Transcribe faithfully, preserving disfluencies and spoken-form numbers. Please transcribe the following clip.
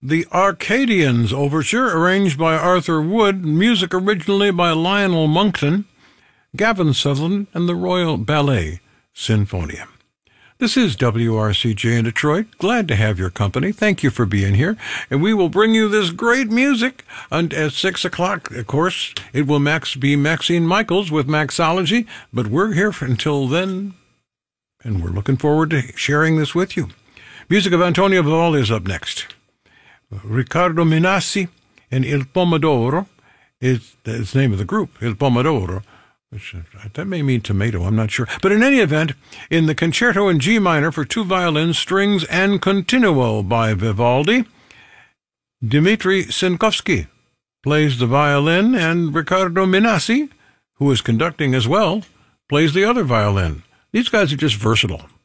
The Arcadians Overture, arranged by Arthur Wood, music originally by Lionel Monkton, Gavin Sutherland, and the Royal Ballet Sinfonia. This is W R C J in Detroit. Glad to have your company. Thank you for being here. And we will bring you this great music. And at six o'clock, of course, it will max be Maxine Michaels with Maxology. But we're here for, until then, and we're looking forward to sharing this with you. Music of Antonio Vivaldi is up next. Riccardo Minassi and Il Pomodoro is the name of the group, Il Pomodoro. Which, uh, that may mean tomato, I'm not sure. But in any event, in the concerto in G minor for two violins, strings, and continuo by Vivaldi, Dmitri Sinkovsky plays the violin, and Riccardo Minassi, who is conducting as well, plays the other violin. These guys are just versatile.